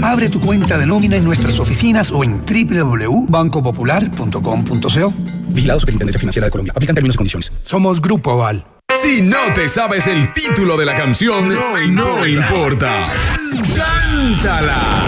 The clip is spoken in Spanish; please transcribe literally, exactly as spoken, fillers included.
Abre tu cuenta de nómina en nuestras oficinas o en doble u doble u doble u punto banco popular punto com punto co. Vigilado Superintendencia Financiera de Colombia. Aplican términos y condiciones. Somos Grupo Aval. Si no te sabes el título de la canción, no, no importa. Cántala.